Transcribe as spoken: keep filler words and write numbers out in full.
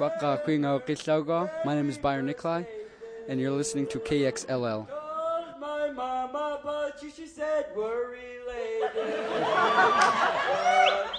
My name is Byron Nikolai, and you're listening to K X L L. Called my mama, but she, she said we're related.